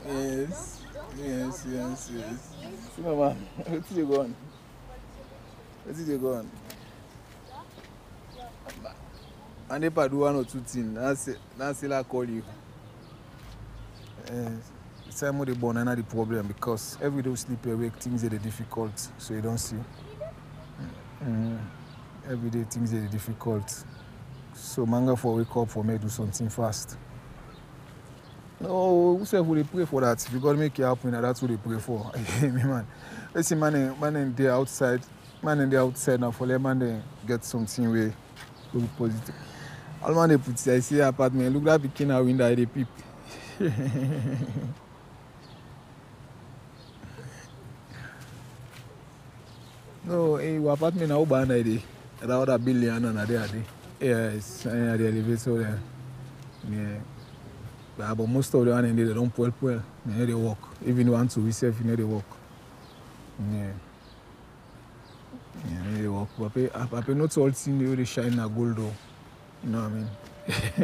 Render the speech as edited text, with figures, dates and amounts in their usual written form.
Yes. Yes, yes, yes. See, mama, where did you go on? Where did you go on? And if I do one or two things, that's it. I call you. Yes. It's time the born and not the problem because every day we sleep awake, things are difficult, so you don't see. Mm. Every day things are difficult. So manga for wake up for me do something fast. No, who said we pray for that? If you gotta make it happen, that's what they pray for. Me man. Let's see man in the outside. Man in the outside now for let man they get something way to be positive. All man they put I see apartment. Look that picking a window they peep. No, your apartment now band ID. That other billion and there. Yes, and the elevator there. Yeah. But most of the one in there, they don't pull. They walk. Even want to receive, they walk. Yeah. Yeah, they walk. But not all things they shine a gold though. You know what I mean?